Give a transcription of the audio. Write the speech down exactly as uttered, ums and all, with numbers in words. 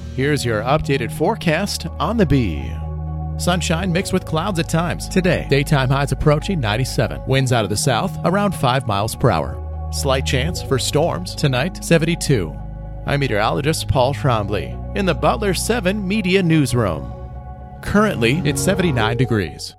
Here's your updated forecast on the Bee. Sunshine mixed with clouds at times. Today, daytime highs approaching ninety-seven. Winds out of the south around five miles per hour. Slight chance for storms. Tonight, seventy-two. I'm meteorologist Paul Trombley in the Butler seven Media Newsroom. Currently, it's seventy-nine degrees.